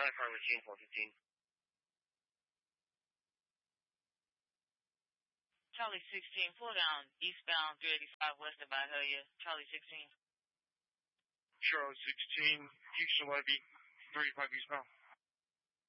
machine 415. Charlie 16, pull down eastbound 385 west of Valhalla. Charlie 16. Charlie 16, Houston Levy, 385 eastbound.